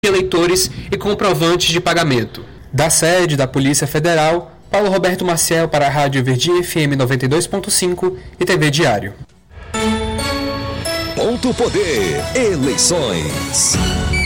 eleitores e comprovantes de pagamento. Da sede da Polícia Federal, Paulo Roberto Maciel para a Rádio Verdinha FM 92.5 e TV Diário. Ponto Poder. Eleições.